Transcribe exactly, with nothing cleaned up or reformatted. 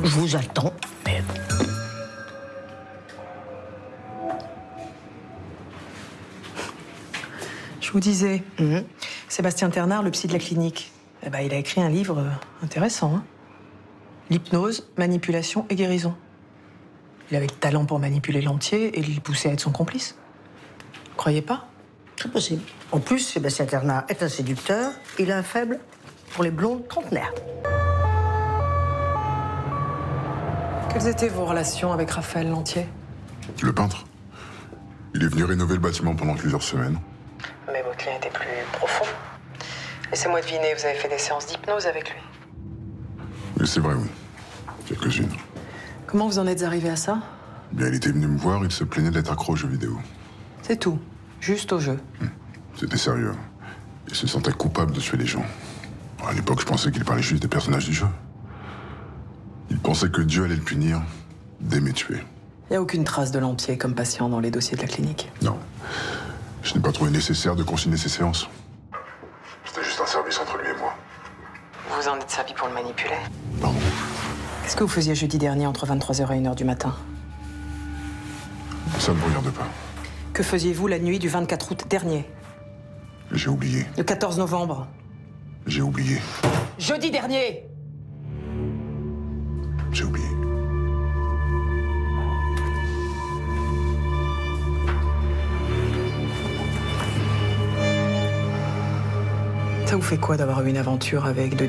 Je vous attends. Mais... Je vous disais, Mmh. Sébastien Ternard, le psy de la clinique, eh ben, il a écrit un livre euh, intéressant. Hein. L'hypnose, manipulation et guérison. Il avait le talent pour manipuler l'entier et le pousser à être son complice. Vous croyez pas? Très possible. En plus, Sébastien Ternard est un séducteur. Il a un faible pour les blondes trentenaires. Quelles étaient vos relations avec Raphaël Lantier? Le peintre. Il est venu rénover le bâtiment pendant plusieurs semaines. Mais votre lien était plus profond. Laissez-moi deviner, vous avez fait des séances d'hypnose avec lui. Mais c'est vrai, oui. Quelques-unes. Comment vous en êtes arrivé à ça? Bien, il était venu me voir, il se plaignait d'être accro aux jeux vidéo. C'est tout. Juste au jeu. Hum. C'était sérieux. Il se sentait coupable de tuer les gens. À l'époque, je pensais qu'il parlait juste des personnages du jeu. Il pensait que Dieu allait le punir d'aimer tuer. Il n'y a aucune trace de Lantier comme patient dans les dossiers de la clinique. Non. Je n'ai pas trouvé nécessaire de consigner ces séances. C'était juste un service entre lui et moi. Vous vous en êtes servi pour le manipuler? Pardon. Qu'est-ce que vous faisiez jeudi dernier entre vingt-trois heures et une heure du matin? Ça ne me regarde pas. Que faisiez-vous la nuit du vingt-quatre août dernier? J'ai oublié. Le quatorze novembre? J'ai oublié. Jeudi dernier! J'ai oublié. Ça vous fait quoi d'avoir eu une aventure avec de